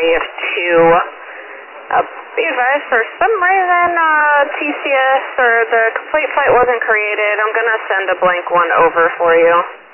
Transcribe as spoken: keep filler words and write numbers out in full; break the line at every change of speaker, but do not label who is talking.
area of two. Uh, be advised, for some reason, uh, T C S or the complete flight wasn't created. I'm gonna send a blank one over for you.